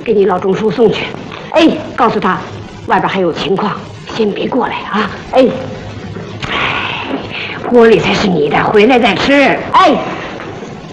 给你老钟叔送去。哎，告诉他，外边还有情况，先别过来啊。哎，锅里才是你的，回来再吃。哎。